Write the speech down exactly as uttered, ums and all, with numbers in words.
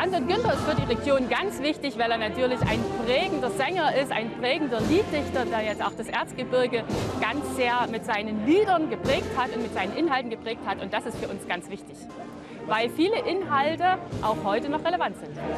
Anton Günther ist für die Region ganz wichtig, weil er natürlich ein prägender Sänger ist, ein prägender Lieddichter, der jetzt auch das Erzgebirge ganz sehr mit seinen Liedern geprägt hat und mit seinen Inhalten geprägt hat. Und das ist für uns ganz wichtig, weil viele Inhalte auch heute noch relevant sind.